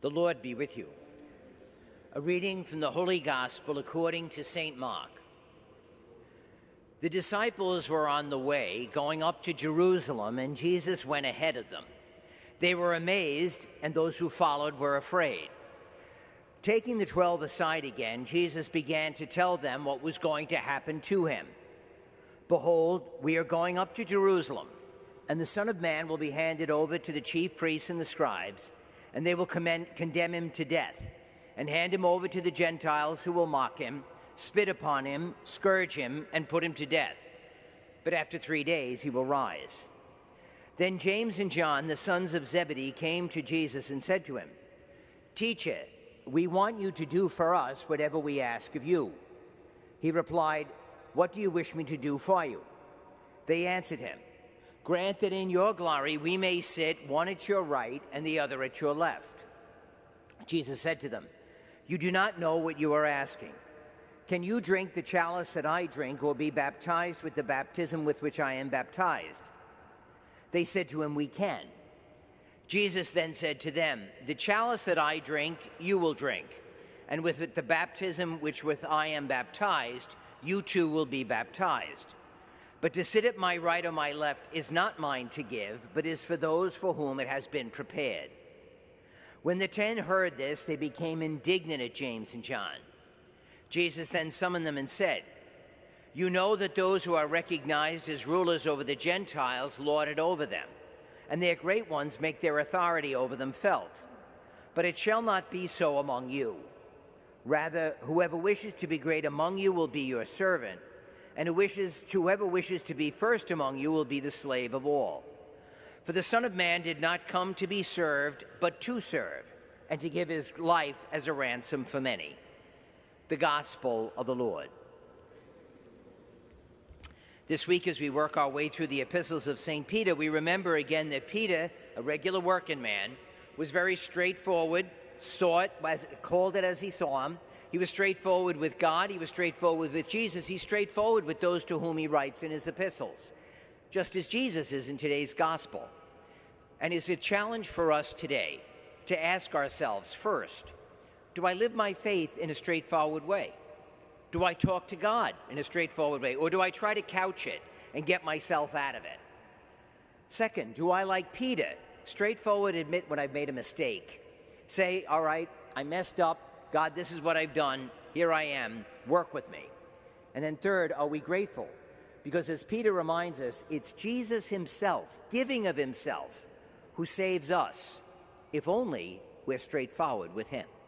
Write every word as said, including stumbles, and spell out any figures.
The Lord be with you. A reading from the Holy Gospel according to Saint Mark. The disciples were on the way, going up to Jerusalem, and Jesus went ahead of them. They were amazed, and those who followed were afraid. Taking the twelve aside again, Jesus began to tell them what was going to happen to him. Behold, we are going up to Jerusalem, and the Son of Man will be handed over to the chief priests and the scribes, and they will commend, condemn him to death, and hand him over to the Gentiles, who will mock him, spit upon him, scourge him, and put him to death. But after three days he will rise. Then James and John, the sons of Zebedee, came to Jesus and said to him, "Teacher, we want you to do for us whatever we ask of you." He replied, "What do you wish me to do for you?" They answered him, "Grant that in your glory we may sit, one at your right and the other at your left." Jesus said to them, "You do not know what you are asking. Can you drink the chalice that I drink, or be baptized with the baptism with which I am baptized?" They said to him, "We can." Jesus then said to them, "The chalice that I drink, you will drink, and with it the baptism which with I am baptized, you too will be baptized. But to sit at my right or my left is not mine to give, but is for those for whom it has been prepared." When the ten heard this, they became indignant at James and John. Jesus then summoned them and said, "You know that those who are recognized as rulers over the Gentiles lord it over them, and their great ones make their authority over them felt. But it shall not be so among you. Rather, whoever wishes to be great among you will be your servant, and who wishes, whoever wishes to be first among you will be the slave of all. For the Son of Man did not come to be served, but to serve, and to give his life as a ransom for many." The Gospel of the Lord. This week, as we work our way through the epistles of Saint Peter, we remember again that Peter, a regular working man, was very straightforward, saw it, called it as he saw him. He was straightforward with God. He was straightforward with Jesus. He's straightforward with those to whom he writes in his epistles, just as Jesus is in today's gospel. And it's a challenge for us today to ask ourselves, first, do I live my faith in a straightforward way? Do I talk to God in a straightforward way? Or do I try to couch it and get myself out of it? Second, do I, like Peter, straightforward admit when I've made a mistake? Say, all right, I messed up. God, this is what I've done. Here I am. Work with me. And then third, are we grateful? Because as Peter reminds us, it's Jesus himself, giving of himself, who saves us, if only we're straightforward with him.